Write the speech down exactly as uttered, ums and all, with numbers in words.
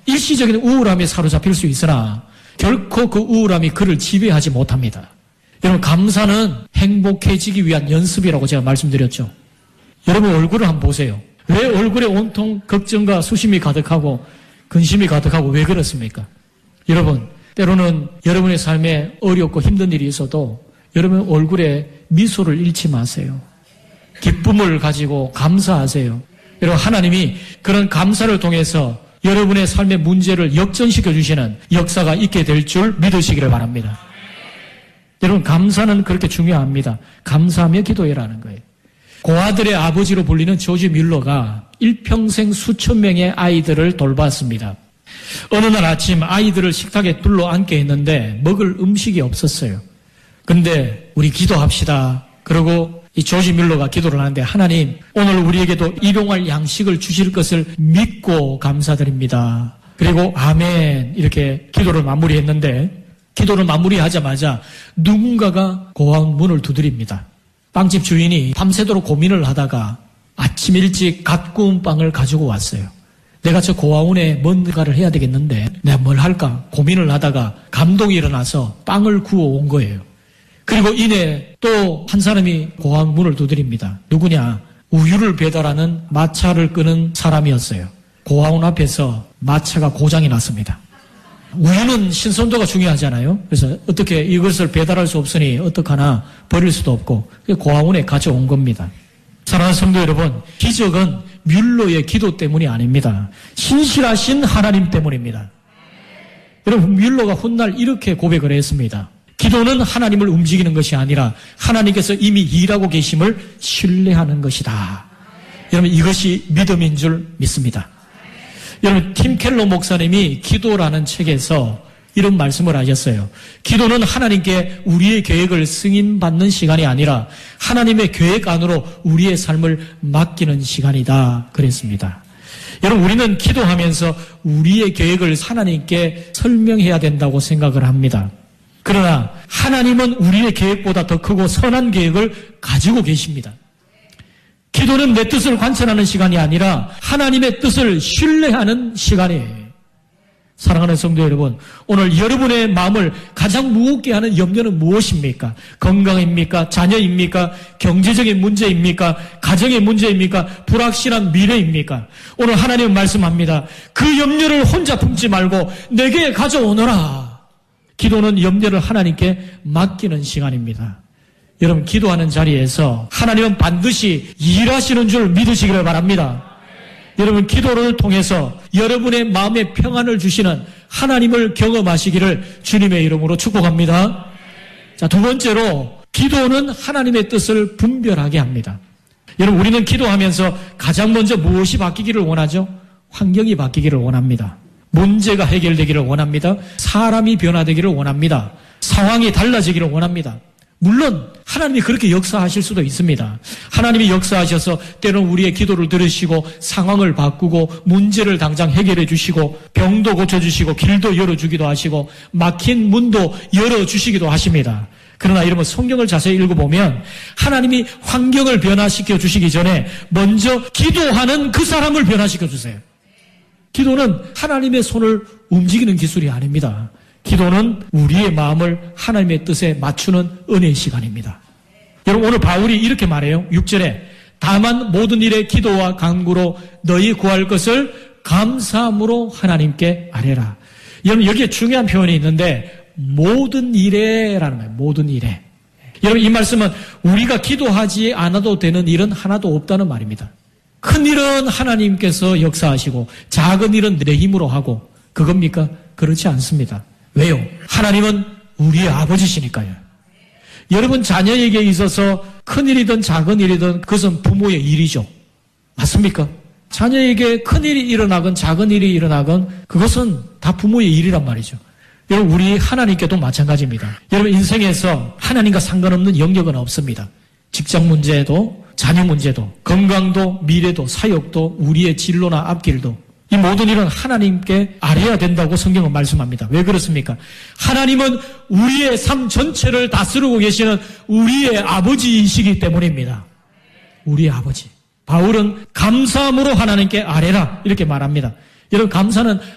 일시적인 우울함에 사로잡힐 수 있으나 결코 그 우울함이 그를 지배하지 못합니다. 여러분, 감사는 행복해지기 위한 연습이라고 제가 말씀드렸죠. 여러분 얼굴을 한번 보세요. 왜 얼굴에 온통 걱정과 수심이 가득하고 근심이 가득하고 왜 그렇습니까? 여러분, 때로는 여러분의 삶에 어렵고 힘든 일이 있어도 여러분 얼굴에 미소를 잃지 마세요. 기쁨을 가지고 감사하세요. 여러분, 하나님이 그런 감사를 통해서 여러분의 삶의 문제를 역전시켜 주시는 역사가 있게 될 줄 믿으시기를 바랍니다. 여러분, 감사는 그렇게 중요합니다. 감사하며 기도해라는 거예요. 고아들의 아버지로 불리는 조지 뮬러가 일평생 수천 명의 아이들을 돌봤습니다. 어느 날 아침 아이들을 식탁에 둘러앉게 했는데 먹을 음식이 없었어요. 근데 우리 기도합시다. 그러고 이 조지 뮬러가 기도를 하는데, 하나님, 오늘 우리에게도 일용할 양식을 주실 것을 믿고 감사드립니다. 그리고 아멘 이렇게 기도를 마무리했는데, 기도를 마무리하자마자 누군가가 고아원 문을 두드립니다. 빵집 주인이 밤새도록 고민을 하다가 아침 일찍 갓 구운 빵을 가지고 왔어요. 내가 저 고아원에 뭔가를 해야 되겠는데 내가 뭘 할까 고민을 하다가 감동이 일어나서 빵을 구워온 거예요. 그리고 이내 또 한 사람이 고아원 문을 두드립니다. 누구냐? 우유를 배달하는 마차를 끄는 사람이었어요. 고아원 앞에서 마차가 고장이 났습니다. 우유는 신선도가 중요하잖아요. 그래서 어떻게 이것을 배달할 수 없으니 어떡하나 버릴 수도 없고 고아원에 가져온 겁니다. 사랑하는 성도 여러분, 기적은 뮬러의 기도 때문이 아닙니다. 신실하신 하나님 때문입니다. 여러분, 뮬러가 훗날 이렇게 고백을 했습니다. 기도는 하나님을 움직이는 것이 아니라 하나님께서 이미 일하고 계심을 신뢰하는 것이다. 여러분, 이것이 믿음인 줄 믿습니다. 여러분, 팀 켈러 목사님이 기도라는 책에서 이런 말씀을 하셨어요. 기도는 하나님께 우리의 계획을 승인받는 시간이 아니라 하나님의 계획 안으로 우리의 삶을 맡기는 시간이다 그랬습니다. 여러분, 우리는 기도하면서 우리의 계획을 하나님께 설명해야 된다고 생각을 합니다. 그러나 하나님은 우리의 계획보다 더 크고 선한 계획을 가지고 계십니다. 기도는 내 뜻을 관찰하는 시간이 아니라 하나님의 뜻을 신뢰하는 시간이에요. 사랑하는 성도 여러분, 오늘 여러분의 마음을 가장 무겁게 하는 염려는 무엇입니까? 건강입니까? 자녀입니까? 경제적인 문제입니까? 가정의 문제입니까? 불확실한 미래입니까? 오늘 하나님은 말씀합니다. 그 염려를 혼자 품지 말고 내게 가져오너라. 기도는 염려를 하나님께 맡기는 시간입니다. 여러분, 기도하는 자리에서 하나님은 반드시 일하시는 줄 믿으시기를 바랍니다. 여러분, 기도를 통해서 여러분의 마음에 평안을 주시는 하나님을 경험하시기를 주님의 이름으로 축복합니다. 자, 두 번째로 기도는 하나님의 뜻을 분별하게 합니다. 여러분, 우리는 기도하면서 가장 먼저 무엇이 바뀌기를 원하죠? 환경이 바뀌기를 원합니다. 문제가 해결되기를 원합니다. 사람이 변화되기를 원합니다. 상황이 달라지기를 원합니다. 물론 하나님이 그렇게 역사하실 수도 있습니다. 하나님이 역사하셔서 때로는 우리의 기도를 들으시고 상황을 바꾸고 문제를 당장 해결해 주시고 병도 고쳐주시고 길도 열어주기도 하시고 막힌 문도 열어주시기도 하십니다. 그러나 여러분, 성경을 자세히 읽어보면 하나님이 환경을 변화시켜 주시기 전에 먼저 기도하는 그 사람을 변화시켜 주세요. 기도는 하나님의 손을 움직이는 기술이 아닙니다. 기도는 우리의 마음을 하나님의 뜻에 맞추는 은혜의 시간입니다. 여러분, 오늘 바울이 이렇게 말해요. 육 절에 다만 모든 일에 기도와 간구로 너희 구할 것을 감사함으로 하나님께 아뢰라. 여러분, 여기에 중요한 표현이 있는데 모든 일에라는 거예요. 모든 일에. 여러분, 이 말씀은 우리가 기도하지 않아도 되는 일은 하나도 없다는 말입니다. 큰 일은 하나님께서 역사하시고 작은 일은 내 힘으로 하고 그겁니까? 그렇지 않습니다. 왜요? 하나님은 우리의 아버지시니까요. 여러분, 자녀에게 있어서 큰 일이든 작은 일이든 그것은 부모의 일이죠. 맞습니까? 자녀에게 큰 일이 일어나건 작은 일이 일어나건 그것은 다 부모의 일이란 말이죠. 여러분, 우리 하나님께도 마찬가지입니다. 여러분, 인생에서 하나님과 상관없는 영역은 없습니다. 직장 문제도, 자녀 문제도, 건강도, 미래도, 사역도, 우리의 진로나 앞길도, 이 모든 일은 하나님께 아뢰야 된다고 성경은 말씀합니다. 왜 그렇습니까? 하나님은 우리의 삶 전체를 다스리고 계시는 우리의 아버지이시기 때문입니다. 우리의 아버지. 바울은 감사함으로 하나님께 아뢰라 이렇게 말합니다. 여러분, 감사는